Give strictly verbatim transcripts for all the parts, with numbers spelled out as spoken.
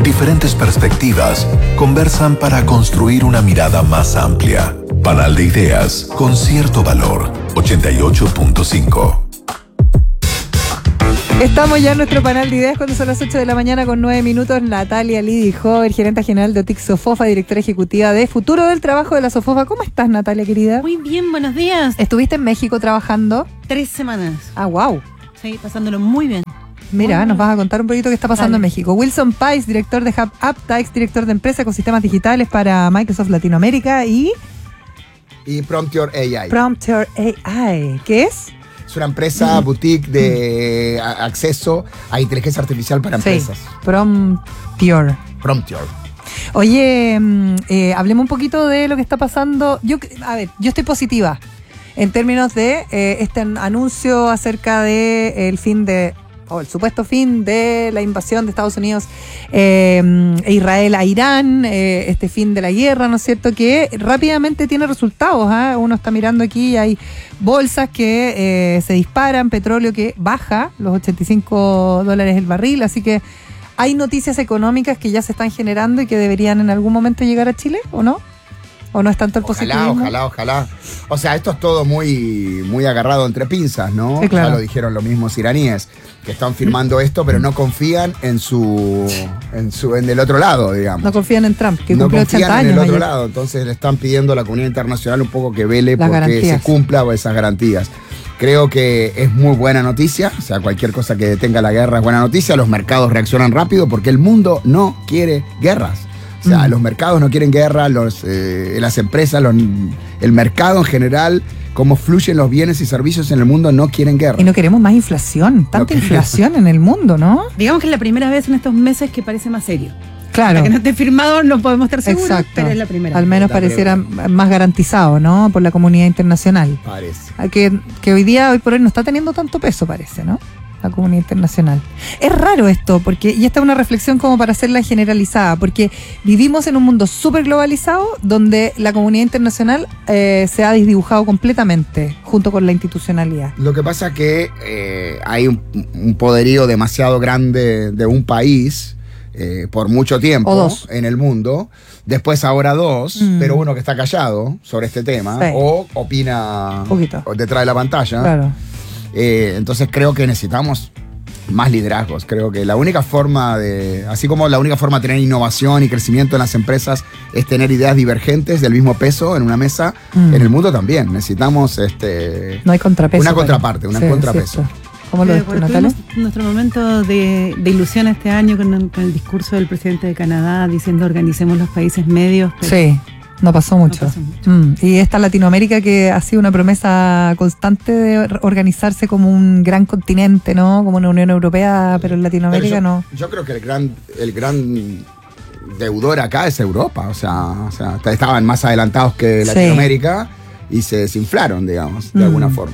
diferentes perspectivas, conversan para construir una mirada más amplia. Panal de Ideas, con cierto valor. ochenta y ocho punto cinco. Estamos ya en nuestro panel de ideas cuando son las ocho de la mañana con nueve minutos. Natalia Lidi Hover, gerente general de OTIC Sofofa, directora ejecutiva de Futuro del Trabajo de la Sofofa. ¿Cómo estás, Natalia, querida? Muy bien, buenos días. ¿Estuviste en México trabajando? Tres semanas. Ah, wow. Sí, pasándolo muy bien. Mira, muy nos bien. vas a contar un poquito qué está pasando Dale. en México. Wilson Pais, director de Hub Aptix, director de empresa ecosistemas digitales para Microsoft Latinoamérica y Y Prompteur A I. Prompteur A I. ¿Qué es? Es una empresa boutique de a- acceso a inteligencia artificial para empresas. Sí, Prompteur. Prompteur. Oye, mm, eh, hablemos un poquito de lo que está pasando. Yo, a ver, yo estoy positiva en términos de eh, este an- anuncio acerca de eh, el fin de, o el supuesto fin de la invasión de Estados Unidos eh, e Israel a Irán, eh, este fin de la guerra, ¿no es cierto? Que rápidamente tiene resultados. ¿ah? Uno está mirando aquí y hay bolsas que eh, se disparan, petróleo que baja los ochenta y cinco dólares el barril, así que hay noticias económicas que ya se están generando y que deberían en algún momento llegar a Chile, ¿o no? ¿O no es tanto el Ojalá, positivismo? ojalá, ojalá. O sea, esto es todo muy, muy agarrado entre pinzas, ¿no? Sí, claro. Ya lo dijeron los mismos iraníes, que están firmando esto, pero no confían en su, en su, en el otro lado, digamos. No confían en Trump, que no cumplió confían ochenta en años el otro ayer. lado, entonces le están pidiendo a la comunidad internacional un poco que vele Las porque garantías. se cumpla esas garantías. Creo que es muy buena noticia, o sea, cualquier cosa que detenga la guerra es buena noticia, los mercados reaccionan rápido porque el mundo no quiere guerras. O sea, Mm. los mercados no quieren guerra, los, eh, las empresas, los- el mercado en general, cómo fluyen los bienes y servicios en el mundo, no quieren guerra. Y no queremos más inflación, tanta No queremos. inflación en el mundo, ¿no? Digamos que es la primera vez en estos meses que parece más serio. Claro. Para que no esté firmado no podemos estar seguros, Exacto. pero es la primera. Al menos La pareciera más garantizado, ¿no? Por la comunidad internacional. Parece. A Que, que hoy día, hoy por hoy, no está teniendo tanto peso, parece, ¿no? La comunidad internacional. Es raro esto, porque, y esta es una reflexión como para hacerla generalizada, porque vivimos en un mundo súper globalizado donde la comunidad internacional eh, se ha desdibujado completamente junto con la institucionalidad. Lo que pasa es que eh, hay un, un poderío demasiado grande de un país eh, por mucho tiempo O dos. en el mundo. Después ahora dos, Mm. pero uno que está callado sobre este tema Sí. o opina Poquito. detrás de la pantalla. Claro. Eh, entonces creo que necesitamos más liderazgos. Creo que la única forma de, así como la única forma de tener innovación y crecimiento en las empresas es tener ideas divergentes del mismo peso en una mesa, Mm. en el mundo también. Necesitamos este, No hay contrapeso. Una para- contraparte, una Sí, contrapeso. cierto. ¿Cómo lo Eh, ves tú, bueno, Natalia? tuvimos nuestro momento de, de ilusión este año con, con el discurso del presidente de Canadá diciendo organicemos los países medios. pero Sí, no pasó mucho. pasó mucho. Mm, Y esta Latinoamérica que ha sido una promesa constante de or- organizarse como un gran continente, ¿no? Como una Unión Europea, pero en Latinoamérica Pero yo, no. yo creo que el gran, el gran deudor acá es Europa. O sea, o sea, estaban más adelantados que Sí. Latinoamérica y se desinflaron, digamos, de Mm. alguna forma.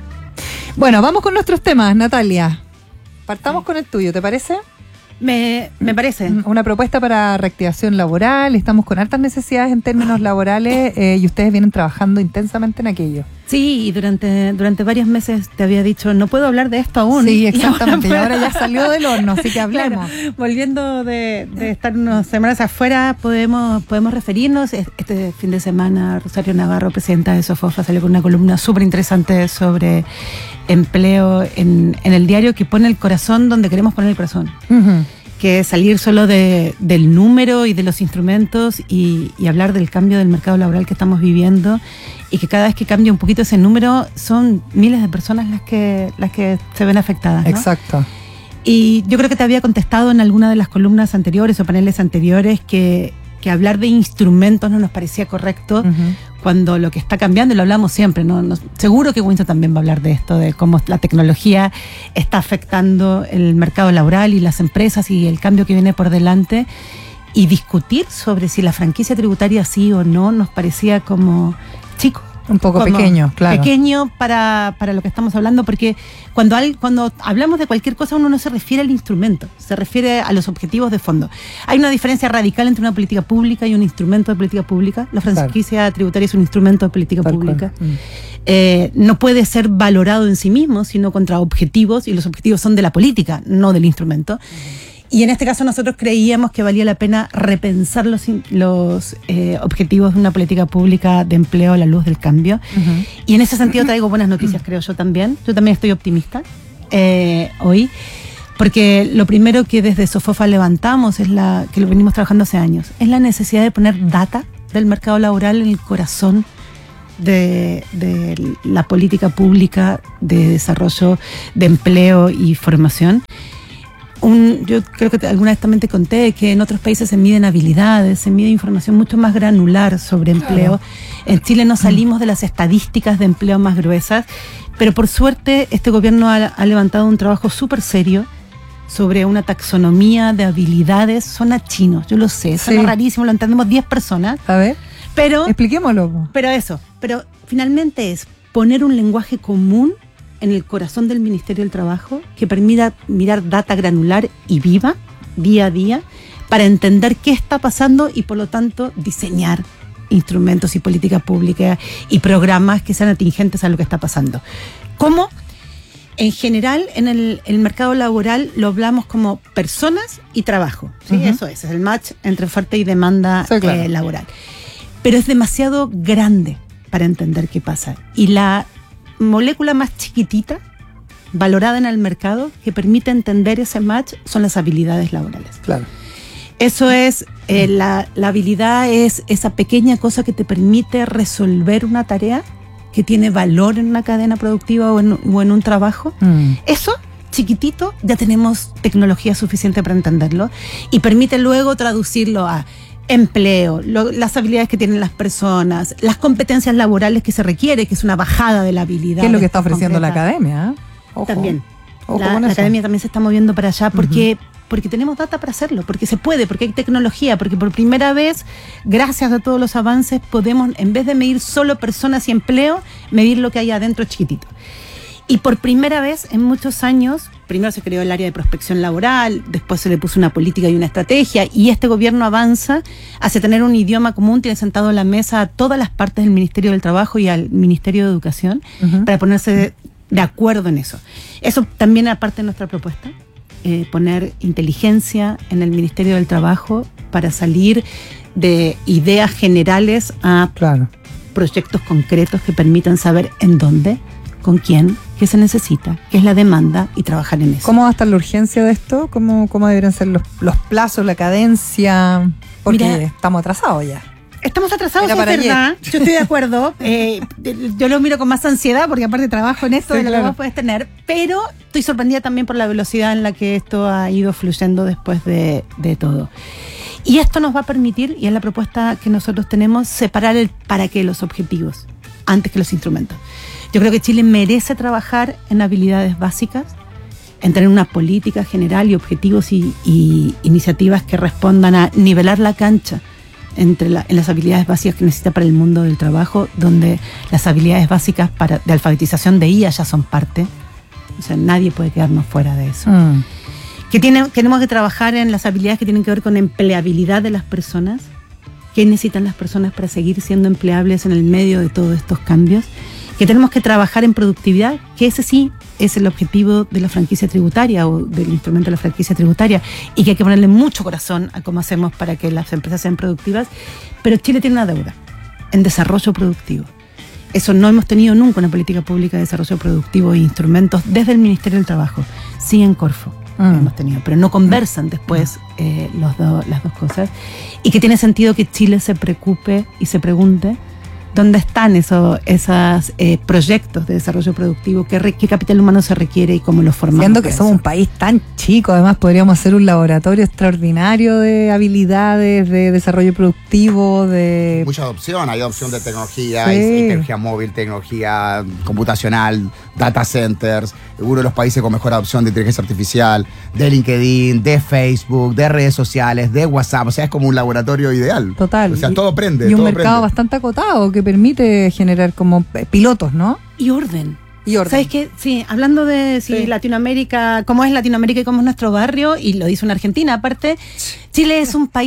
Bueno, vamos con nuestros temas, Natalia. Partamos con el tuyo, ¿te parece? Me, me parece. Una propuesta para reactivación laboral. Estamos con hartas necesidades en términos laborales eh, y ustedes vienen trabajando intensamente en aquello. Sí, y durante, durante varios meses te había dicho, no puedo hablar de esto aún. Sí, Y exactamente. Y ahora puedo. ya salió del horno, así que hablemos. Claro, volviendo de, de estar unas semanas afuera, podemos, podemos referirnos. Es- Este fin de semana, Rosario Navarro, presidenta de Sofofa, salió con una columna súper interesante sobre empleo en, en el diario que pone el corazón donde queremos poner el corazón. Ujú. Que es salir solo de, del número y de los instrumentos y, y hablar del cambio del mercado laboral que estamos viviendo y que cada vez que cambia un poquito ese número son miles de personas las que, las que se ven afectadas, ¿no? Exacto. Y yo creo que te había contestado en alguna de las columnas anteriores o paneles anteriores que, que hablar de instrumentos no nos parecía correcto Ujú. cuando lo que está cambiando, y lo hablamos siempre, ¿no? Nos- seguro que Winston también va a hablar de esto, de cómo la tecnología está afectando el mercado laboral y las empresas y el cambio que viene por delante. Y discutir sobre si la franquicia tributaria sí o no nos parecía como chico. Un poco como pequeño, claro. Pequeño para, para lo que estamos hablando, porque cuando, al- cuando hablamos de cualquier cosa uno no se refiere al instrumento, se refiere a los objetivos de fondo. Hay una diferencia radical entre una política pública y un instrumento de política pública. La franquicia tributaria es un instrumento de política Tal pública. cual. Mm. Eh, no puede ser valorado en sí mismo, sino contra objetivos, y los objetivos son de la política, no del instrumento. Y en este caso nosotros creíamos que valía la pena repensar los, los eh, objetivos de una política pública de empleo a la luz del cambio. Uh-huh. Y en ese sentido traigo buenas noticias, creo yo también. Yo también estoy optimista eh, hoy, porque lo primero que desde Sofofa levantamos, es la que lo venimos trabajando hace años, es la necesidad de poner data del mercado laboral en el corazón de, de la política pública de desarrollo de empleo y formación. Un, yo creo que alguna vez también te conté que en otros países se miden habilidades, se mide información mucho más granular sobre empleo. Claro. En Chile no salimos de las estadísticas de empleo más gruesas, pero por suerte este gobierno ha, ha levantado un trabajo súper serio sobre una taxonomía de habilidades. Suena chino, yo lo sé, suena sí. rarísimo, lo entendemos diez personas. A ver, pero, expliquémoslo. Pero eso, pero finalmente es poner un lenguaje común en el corazón del Ministerio del Trabajo que permita mirar data granular y viva día a día para entender qué está pasando y por lo tanto diseñar instrumentos y política pública y programas que sean atingentes a lo que está pasando. ¿Cómo? En general, en el, el mercado laboral lo hablamos como personas y trabajo. ¿Sí? Uh-huh. Eso es, es el match entre oferta y demanda sí, claro. eh, laboral. Pero es demasiado grande para entender qué pasa. Y la molécula más chiquitita, valorada en el mercado, que permite entender ese match, son las habilidades laborales. Claro. Eso es, eh, la, la habilidad es esa pequeña cosa que te permite resolver una tarea que tiene valor en una cadena productiva o en, o en un trabajo. Mm. Eso, chiquitito, ya tenemos tecnología suficiente para entenderlo y permite luego traducirlo a empleo, lo, las habilidades que tienen las personas, las competencias laborales que se requiere, que es una bajada de la habilidad. ¿Qué es lo que está ofreciendo concreta. La academia? Ojo. También. Ojo la, la academia también se está moviendo para allá porque, uh-huh. porque tenemos data para hacerlo, porque se puede, porque hay tecnología, porque por primera vez, gracias a todos los avances, podemos, en vez de medir solo personas y empleo, medir lo que hay adentro chiquitito. Y por primera vez en muchos años, primero se creó el área de prospección laboral, después se le puso una política y una estrategia, y este gobierno avanza hacia tener un idioma común, tiene sentado en la mesa a todas las partes del Ministerio del Trabajo y al Ministerio de Educación, uh-huh. para ponerse de, de acuerdo en eso. Eso también es parte de nuestra propuesta, eh, poner inteligencia en el Ministerio del Trabajo para salir de ideas generales a claro. proyectos concretos que permitan saber en dónde, con quién, qué se necesita, qué es la demanda y trabajar en eso. ¿Cómo va a estar la urgencia de esto? ¿Cómo, cómo deberían ser los, los plazos, la cadencia? Porque Mira, estamos atrasados ya. Estamos atrasados, es verdad. Yo estoy de acuerdo. Eh, yo lo miro con más ansiedad porque aparte trabajo en esto sí, de lo claro. que vos podés tener, pero estoy sorprendida también por la velocidad en la que esto ha ido fluyendo después de, de todo. Y esto nos va a permitir, y es la propuesta que nosotros tenemos, separar el para qué, los objetivos, antes que los instrumentos. Yo creo que Chile merece trabajar en habilidades básicas, en tener una política general y objetivos y, y iniciativas que respondan a nivelar la cancha entre la, en las habilidades básicas que necesita para el mundo del trabajo, donde las habilidades básicas para, de alfabetización de I A ya son parte. O sea, nadie puede quedarnos fuera de eso. Mm. Que tiene, tenemos que trabajar en las habilidades que tienen que ver con empleabilidad de las personas. ¿Qué necesitan las personas para seguir siendo empleables en el medio de todos estos cambios? Que tenemos que trabajar en productividad, que ese sí es el objetivo de la franquicia tributaria o del instrumento de la franquicia tributaria, y que hay que ponerle mucho corazón a cómo hacemos para que las empresas sean productivas. Pero Chile tiene una deuda en desarrollo productivo. Eso no hemos tenido nunca, una política pública de desarrollo productivo e instrumentos desde el Ministerio del Trabajo. Sí en Corfo mm. hemos tenido, pero no conversan después eh, los do, las dos cosas. Y que tiene sentido que Chile se preocupe y se pregunte ¿dónde están esos esos, eh, proyectos de desarrollo productivo? ¿Qué, re, ¿Qué capital humano se requiere y cómo lo formamos? Siendo que somos un país tan chico, además podríamos hacer un laboratorio extraordinario de habilidades, de desarrollo productivo, de... Mucha adopción, hay adopción de tecnología, sí. hay tecnología móvil, tecnología computacional, data centers, uno de los países con mejor adopción de inteligencia artificial, de LinkedIn, de Facebook, de redes sociales, de WhatsApp, o sea, es como un laboratorio ideal. Total. O sea, todo prende. Y un todo mercado prende. bastante acotado que permite generar como pilotos, ¿no? Y orden. Y orden. ¿Sabes qué? Sí, hablando de si sí. Latinoamérica, cómo es Latinoamérica y cómo es nuestro barrio, y lo dice una argentina aparte, Chile es un país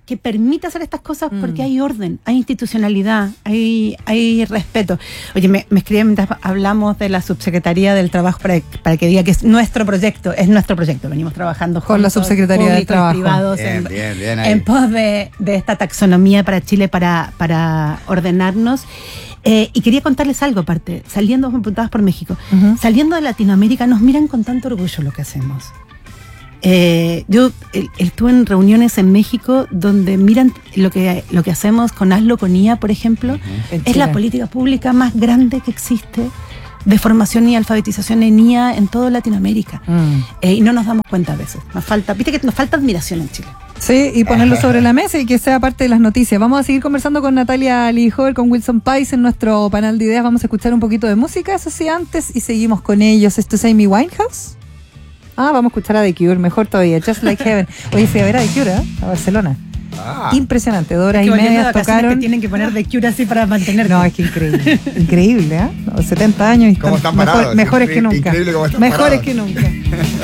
que permite hacer estas cosas porque Mm. hay orden, hay institucionalidad, hay, hay respeto. Oye, me, me escribí mientras hablamos de la Subsecretaría del Trabajo para, para que diga que es nuestro proyecto, es nuestro proyecto. Venimos trabajando Con la juntos, Subsecretaría del públicos y Trabajo. privados Bien, en, bien, bien ahí. en pos de, de esta taxonomía para Chile, para, para ordenarnos. Eh, y quería contarles algo aparte, saliendo Computadas por México, Ujú. saliendo de Latinoamérica, nos miran con tanto orgullo lo que hacemos. Eh, yo el- estuve en reuniones en México donde miran lo que, lo que hacemos con Hazlo con I A, por ejemplo. En Es la Chile. política pública más grande que existe de formación y alfabetización en I A en toda Latinoamérica. Mm. Eh, y no nos damos cuenta a veces. Nos falta, viste que nos falta admiración en Chile. Sí, y ponerlo sobre la mesa y que sea parte de las noticias. Vamos a seguir conversando con Natalia Lijover, con Wilson Pais en nuestro panel de ideas. Vamos a escuchar un poquito de música, eso sí, antes, y seguimos con ellos. ¿Esto es Amy Winehouse? Ah, vamos a escuchar a The Cure, mejor todavía, Just Like Heaven. Oye, fui a ver a The Cure, ¿eh? A Barcelona. Ah, Impresionante, dos horas Que y volviendo de media vacaciones tocaron. te tienen que poner de cura así para mantenerte. No, es que increíble, increíble, ¿eh? Los setenta años y ¿Cómo están mejor- parados? mejores que Increíble- nunca. increíble cómo están Mejores parados. que nunca.